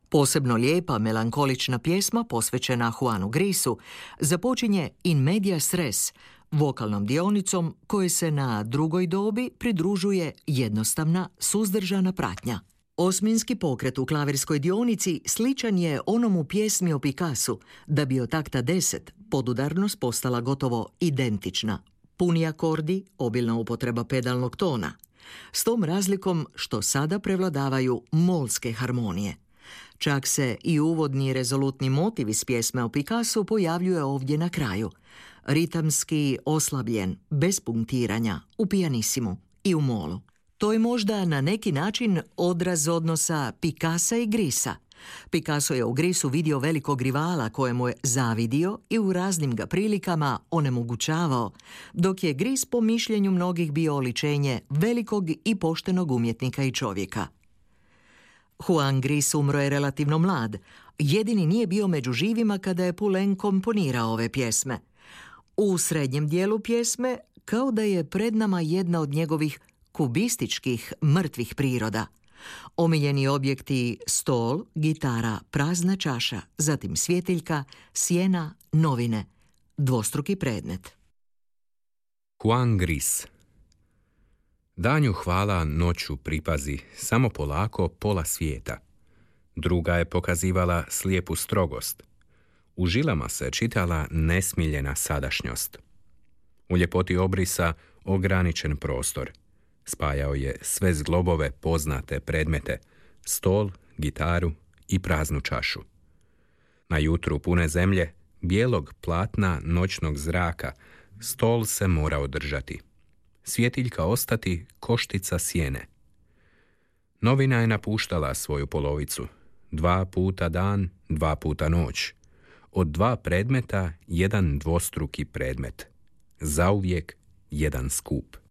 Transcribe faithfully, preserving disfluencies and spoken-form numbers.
Posebno lijepa melankolična pjesma posvećena Juanu Grisu započinje In medias res, vokalnom dionicom koje se na drugoj dobi pridružuje jednostavna, suzdržana pratnja. Osminski pokret u klavirskoj dionici sličan je onom u pjesmi o Picassu, da bi od takta deset podudarnost postala gotovo identična. Puni akordi, obilna upotreba pedalnog tona. S tom razlikom što sada prevladavaju molske harmonije. Čak se i uvodni rezolutni motiv iz pjesme o Picassu pojavljuje ovdje na kraju. Ritamski oslabljen, bez punktiranja, u pijanisimu i u molu. To je možda na neki način odraz odnosa Picassa i Grisa. Picasso je u Grisu vidio velikog rivala kojemu je zavidio i u raznim ga prilikama onemogućavao, dok je Gris po mišljenju mnogih bio oličenje velikog i poštenog umjetnika i čovjeka. Juan Gris umro je relativno mlad, jedini nije bio među živima kada je Poulenc komponirao ove pjesme. U srednjem dijelu pjesme kao da je pred nama jedna od njegovih kubističkih mrtvih priroda. Omiljeni objekti stol, gitara, prazna čaša, zatim svjetiljka, sjena, novine, dvostruki predmet. Juan Gris. Danju hvala, noću pripazi, samo polako pola svijeta. Druga je pokazivala slijepu strogost. U žilama se čitala nesmiljena sadašnjost. U ljepoti obrisa ograničen prostor. Spajao je sve zglobove poznate predmete, stol, gitaru i praznu čašu. Na jutru pune zemlje, bijelog platna noćnog zraka, stol se mora održati. Svjetiljka ostati koštica sjene. Novina je napuštala svoju polovicu. Dva puta dan, dva puta noć. Od dva predmeta jedan dvostruki predmet. Zauvijek jedan skup.